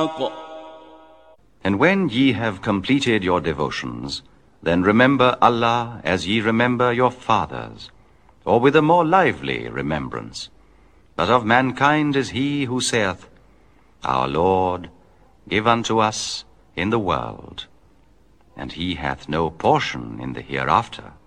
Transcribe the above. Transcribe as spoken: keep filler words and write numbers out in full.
الْإِشْرَاقِ. And when ye have completed your devotions, then remember Allah as ye remember your fathers, or with a more lively remembrance. But of mankind is he who saith, Our Lord, give unto us in the world, and he hath no portion in the hereafter.